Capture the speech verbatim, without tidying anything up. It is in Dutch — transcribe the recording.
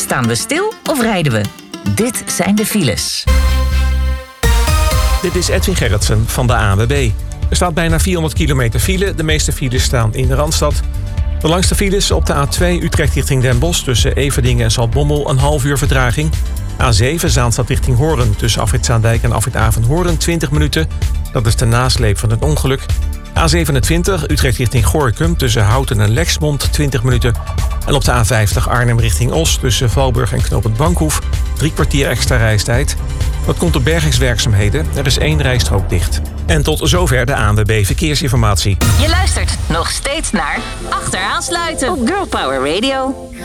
Staan we stil of rijden we? Dit zijn de files. Dit is Edwin Gerritsen van de A N W B. Er staat bijna vierhonderd kilometer file. De meeste files staan in de Randstad. De langste files op de A twee Utrecht richting Den Bosch tussen Everdingen en Zaltbommel een half uur vertraging. A zeven Zaanstad richting Hoorn tussen Afrit Zaandijk en Afrit Avenhoorn twintig minuten. Dat is de nasleep van het ongeluk. A zevenentwintig Utrecht richting Gorinchem tussen Houten en Lexmond twintig minuten. En op de A vijftig Arnhem richting Os tussen Valburg en Knoopend Bankhoef drie kwartier extra reistijd. Dat komt door bergingswerkzaamheden. Er is één rijstrook dicht. En tot zover de A N W B Verkeersinformatie. Je luistert nog steeds naar Achteraan Sluiten op Girl Power Radio.